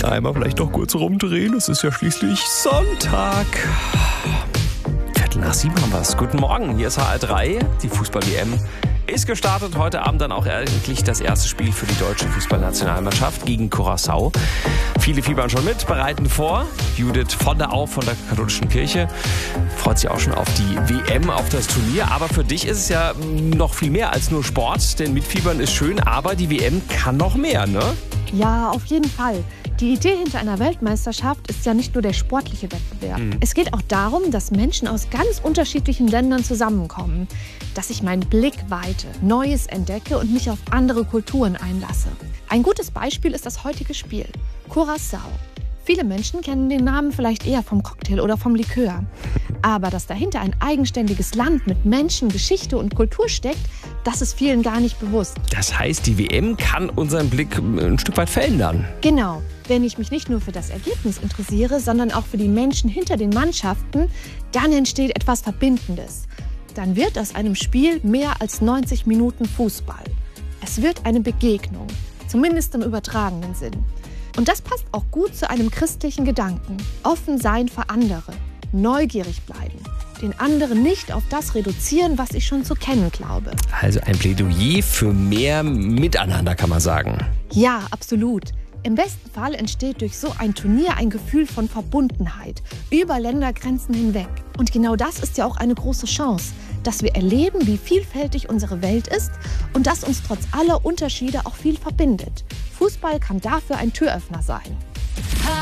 Einmal vielleicht noch kurz rumdrehen, es ist ja schließlich Sonntag. 6:45 haben wir es. Guten Morgen, hier ist HR3, die Fußball-WM ist gestartet. Heute Abend dann auch endlich das erste Spiel für die deutsche Fußballnationalmannschaft gegen Curaçao. Viele fiebern schon mit, bereiten vor. Judith von der katholischen Kirche freut sich auch schon auf die WM, auf das Turnier. Aber für dich ist es ja noch viel mehr als nur Sport, denn mitfiebern ist schön, aber die WM kann noch mehr, ne? Ja, auf jeden Fall. Die Idee hinter einer Weltmeisterschaft ist ja nicht nur der sportliche Wettbewerb. Es geht auch darum, dass Menschen aus ganz unterschiedlichen Ländern zusammenkommen, dass ich meinen Blick weite, Neues entdecke und mich auf andere Kulturen einlasse. Ein gutes Beispiel ist das heutige Spiel, Curaçao. Viele Menschen kennen den Namen vielleicht eher vom Cocktail oder vom Likör. Aber dass dahinter ein eigenständiges Land mit Menschen, Geschichte und Kultur steckt, das ist vielen gar nicht bewusst. Das heißt, die WM kann unseren Blick ein Stück weit verändern. Genau. Wenn ich mich nicht nur für das Ergebnis interessiere, sondern auch für die Menschen hinter den Mannschaften, dann entsteht etwas Verbindendes. Dann wird aus einem Spiel mehr als 90 Minuten Fußball. Es wird eine Begegnung, zumindest im übertragenen Sinn. Und das passt auch gut zu einem christlichen Gedanken. Offen sein für andere, neugierig bleiben, den anderen nicht auf das reduzieren, was ich schon zu kennen glaube. Also ein Plädoyer für mehr Miteinander, kann man sagen. Ja, absolut. Im besten Fall entsteht durch so ein Turnier ein Gefühl von Verbundenheit, über Ländergrenzen hinweg. Und genau das ist ja auch eine große Chance, dass wir erleben, wie vielfältig unsere Welt ist und dass uns trotz aller Unterschiede auch viel verbindet. Fußball kann dafür ein Türöffner sein.